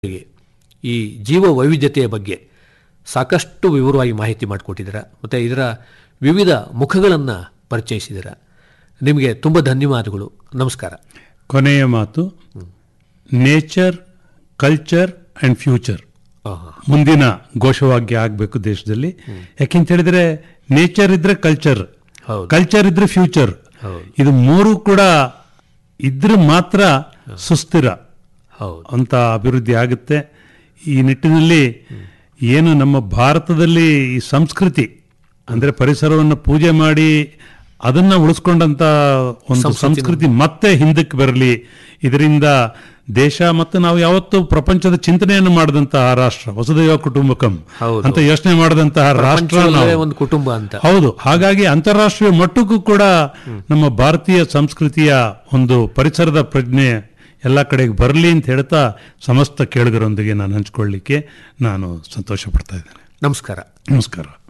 ಈ ಜೀವ ವೈವಿಧ್ಯತೆಯ ಬಗ್ಗೆ ಸಾಕಷ್ಟು ವಿವರವಾಗಿ ಮಾಹಿತಿ ಮಾಡಿಕೊಟ್ಟಿದ್ದೀರಾ ಮತ್ತು ಇದರ ವಿವಿಧ ಮುಖಗಳನ್ನು ಪರಿಚಯಿಸಿದ್ದೀರಾ. ನಿಮಗೆ ತುಂಬ ಧನ್ಯವಾದಗಳು. ನಮಸ್ಕಾರ. ಕೊನೆಯ ಮಾತು, ನೇಚರ್, ಕಲ್ಚರ್ ಆ್ಯಂಡ್ ಫ್ಯೂಚರ್ ಮುಂದಿನ ಘೋಷವಾಕ್ಯ ಆಗಬೇಕು ದೇಶದಲ್ಲಿ. ಯಾಕೆಂತ ಹೇಳಿದ್ರೆ ನೇಚರ್ ಇದ್ರೆ ಕಲ್ಚರ್, ಕಲ್ಚರ್ ಇದ್ರೆ ಫ್ಯೂಚರ್, ಇದು ಮೂರು ಕೂಡ ಇದ್ರೆ ಮಾತ್ರ ಸುಸ್ಥಿರ ಅಂತ ಅಭಿವೃದ್ಧಿ ಆಗುತ್ತೆ. ಈ ನಿಟ್ಟಿನಲ್ಲಿ ಏನು ನಮ್ಮ ಭಾರತದಲ್ಲಿ ಈ ಸಂಸ್ಕೃತಿ ಅಂದರೆ ಪರಿಸರವನ್ನು ಪೂಜೆ ಮಾಡಿ ಅದನ್ನು ಉಳಿಸ್ಕೊಂಡಂಥ ಒಂದು ಸಂಸ್ಕೃತಿ ಮತ್ತೆ ಹಿಂದಕ್ಕೆ ಬರಲಿ. ಇದರಿಂದ ದೇಶ ಮತ್ತು ನಾವು ಯಾವತ್ತೂ ಪ್ರಪಂಚದ ಚಿಂತನೆಯನ್ನು ಮಾಡಿದಂತಹ ರಾಷ್ಟ್ರ, ವಸುದೈವ ಕುಟುಂಬಕಂ ಅಂತ ಯೋಚನೆ ಮಾಡಿದಂತಹ ರಾಷ್ಟ್ರ ಒಂದು ಕುಟುಂಬ ಅಂತ. ಹೌದು. ಹಾಗಾಗಿ ಅಂತಾರಾಷ್ಟ್ರೀಯ ಮಟ್ಟಕ್ಕೂ ಕೂಡ ನಮ್ಮ ಭಾರತೀಯ ಸಂಸ್ಕೃತಿಯ ಒಂದು ಪರಿಸರದ ಪ್ರಜ್ಞೆ ಎಲ್ಲ ಕಡೆಗೆ ಬರಲಿ ಅಂತ ಹೇಳ್ತಾ ಸಮಸ್ತ ಕೇಳುಗರೊಂದಿಗೆ ನಾನು ಹಂಚ್ಕೊಳ್ಳಿಕ್ಕೆ ನಾನು ಸಂತೋಷ ಪಡ್ತಾ ಇದ್ದೇನೆ. ನಮಸ್ಕಾರ. ನಮಸ್ಕಾರ.